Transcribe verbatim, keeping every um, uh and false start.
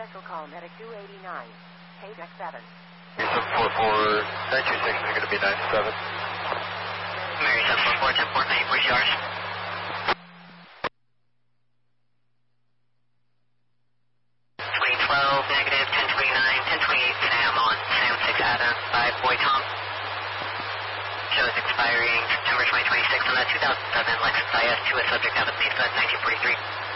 Cancel call medic two eighty-nine. K deck seven. seven four four, nine two six is going to be nine seven. Mary seven four four, ten four, nine four yours. twenty twelve, negative, ten twenty-nine, ten twenty-eight, Sam on Sam six Adam, five Boy Tom. Shows expiring September twenty twenty-six on that two thousand seven Lexus I S to a subject out of Mesa, nineteen forty-three.